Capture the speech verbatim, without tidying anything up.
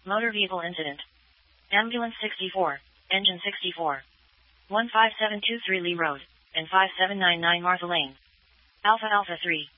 Motor vehicle incident. Ambulance sixty-four, engine sixty-four. one five seven two three Lee Road, and five seven nine nine Martha Lane. Alpha Alpha three.